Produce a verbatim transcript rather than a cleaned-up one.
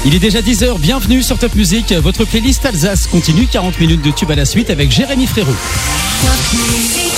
Il est déjà dix heures, bienvenue sur Top Music. Votre playlist Alsace continue, quarante minutes de tube à la suite avec Jérémy Frérot. Top Music.